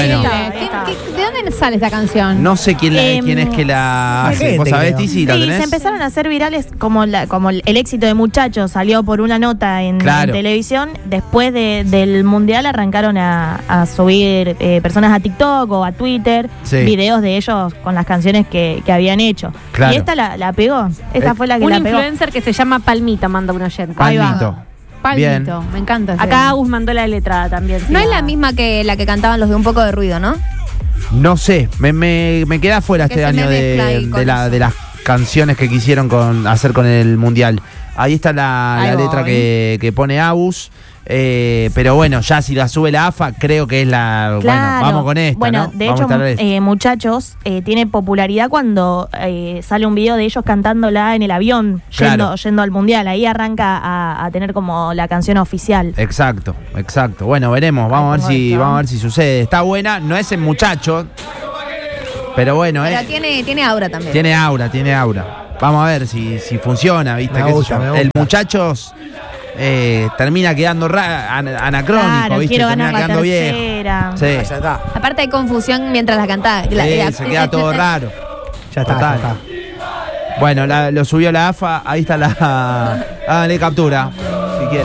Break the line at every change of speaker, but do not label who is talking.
Bueno.
¿De dónde sale esta canción?
No sé quién es que la hace. ¿Vos sabés, Tizi? ¿La
Sí,
tenés?
se empezaron a hacer virales como el éxito de Muchachos salió por una nota en televisión. Después del Mundial arrancaron a subir personas a TikTok o a Twitter videos de ellos con las canciones que habían hecho.
Claro.
Y esta la pegó. Esta fue la que
un
la pegó.
influencer que se llama Palmita manda un oyente.
Palmito.
Palmito, me encanta.
Acá Agus mandó la letra también.
No es la misma que la que cantaban los de Un Poco de Ruido, ¿no?
No sé, me queda fuera este año de las canciones que quisieron hacer con el Mundial. Ahí está la letra que pone Agus. Pero bueno, ya si la sube la AFA, creo que es la...
Claro.
Bueno, vamos con esta,
Bueno,
¿no?
de
Vamos
hecho, Muchachos tiene popularidad cuando sale un video de ellos cantándola en el avión, yendo al Mundial. Ahí arranca a tener como la canción oficial.
Exacto. Bueno, veremos, vamos a ver si sucede. Está buena, no es el Muchacho, pero bueno,
Pero tiene aura también.
Tiene aura. Vamos a ver si funciona, ¿viste?
Me gusta.
El Muchachos termina quedando anacrónico,
Claro,
¿viste?
quiero
Termina
ganar la
quedando
tercera.
viejo. Sí.
Ya está.
Aparte hay confusión mientras la cantaba.
Se queda todo raro.
Ya está.
Total.
Ya está.
Bueno, lo subió la AFA, ahí está háganle captura.